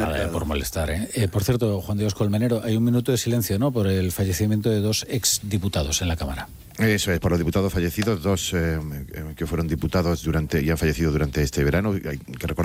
nada, por molestar. Por cierto, Juan Dios Colmenero, hay un minuto de silencio, ¿no?, por el fallecimiento de 2 exdiputados en la Cámara. Eso es, por los diputados fallecidos, 2 que fueron diputados y han fallecido durante este verano. Hay que recordar